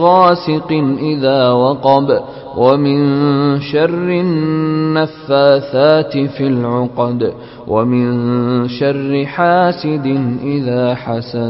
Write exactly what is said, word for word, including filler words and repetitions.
غاسق إذا وقب ومن شر النفاثات في العقد ومن شر حاسد إذا حسد.